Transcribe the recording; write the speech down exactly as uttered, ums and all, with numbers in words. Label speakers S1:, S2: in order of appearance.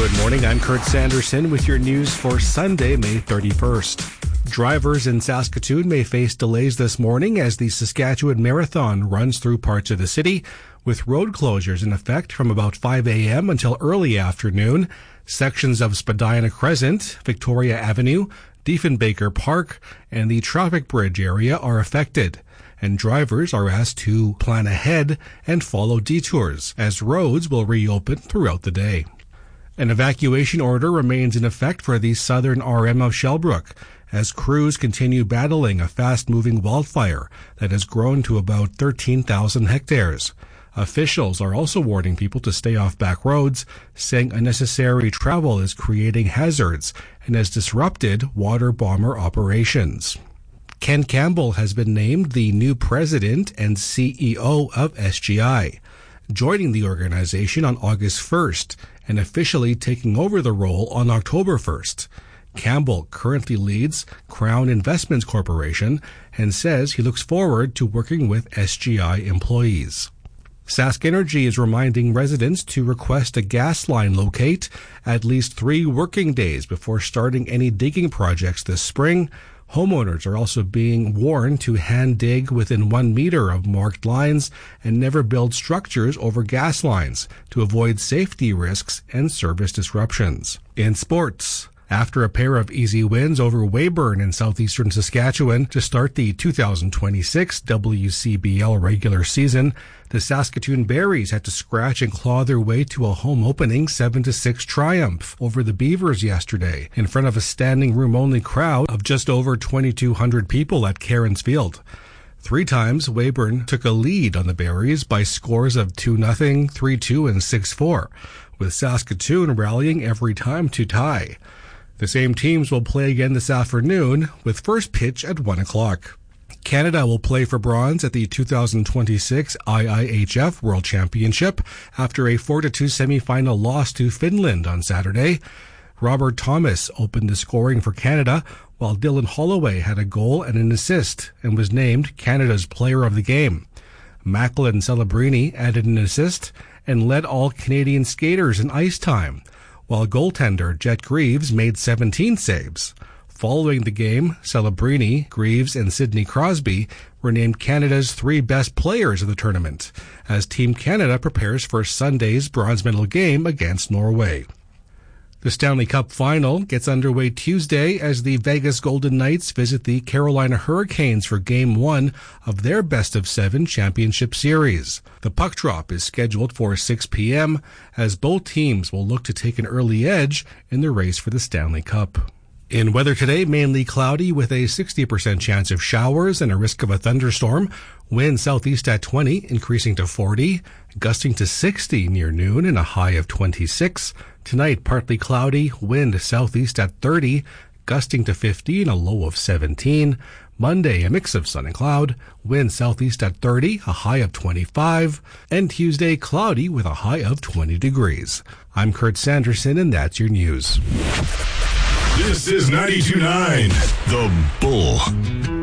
S1: Good morning, I'm Kurt Sanderson with your news for Sunday, May thirty-first. Drivers in Saskatoon may face delays this morning as the Saskatchewan Marathon runs through parts of the city, with road closures in effect from about five a.m. until early afternoon. Sections of Spadina Crescent, Victoria Avenue, Diefenbaker Park, and the Traffic Bridge area are affected, and drivers are asked to plan ahead and follow detours, as roads will reopen throughout the day. An evacuation order remains in effect for the southern R M of Shellbrook, as crews continue battling a fast-moving wildfire that has grown to about thirteen thousand hectares. Officials are also warning people to stay off back roads, saying unnecessary travel is creating hazards and has disrupted water bomber operations. Ken Campbell has been named the new president and C E O of S G I, joining the organization on August first and officially taking over the role on October first. Campbell currently leads Crown Investments Corporation and says he looks forward to working with S G I employees. Sask Energy is reminding residents to request a gas line locate at least three working days before starting any digging projects this spring. Homeowners are also being warned to hand dig within one meter of marked lines and never build structures over gas lines to avoid safety risks and service disruptions. In sports, after a pair of easy wins over Weyburn in southeastern Saskatchewan to start the two thousand twenty-six W C B L regular season, the Saskatoon Berries had to scratch and claw their way to a home opening seven to six triumph over the Beavers yesterday in front of a standing room only crowd of just over twenty-two hundred people at Cairns Field. Three times, Weyburn took a lead on the Berries by scores of two nothing, three two, and six four, with Saskatoon rallying every time to tie. The same teams will play again this afternoon, with first pitch at one o'clock. Canada will play for bronze at the two thousand twenty-six I I H F World Championship after a four to two semifinal loss to Finland on Saturday. Robert Thomas opened the scoring for Canada, while Dylan Holloway had a goal and an assist and was named Canada's Player of the Game. Macklin Celebrini added an assist and led all Canadian skaters in ice time, while goaltender Jet Greaves made seventeen saves. Following the game, Celebrini, Greaves, and Sidney Crosby were named Canada's three best players of the tournament, as Team Canada prepares for Sunday's bronze medal game against Norway. The Stanley Cup Final gets underway Tuesday as the Vegas Golden Knights visit the Carolina Hurricanes for Game one of their best-of-seven championship series. The puck drop is scheduled for six p.m. as both teams will look to take an early edge in the race for the Stanley Cup. In weather today, mainly cloudy with a sixty percent chance of showers and a risk of a thunderstorm. Wind southeast at twenty, increasing to forty, gusting to sixty near noon and a high of twenty-six. Tonight, partly cloudy, wind southeast at thirty, gusting to fifty and a low of seventeen. Monday, a mix of sun and cloud, wind southeast at thirty, a high of twenty-five. And Tuesday, cloudy with a high of twenty degrees. I'm Kurt Sanderson, and that's your news.
S2: This is ninety-two point nine The Bull.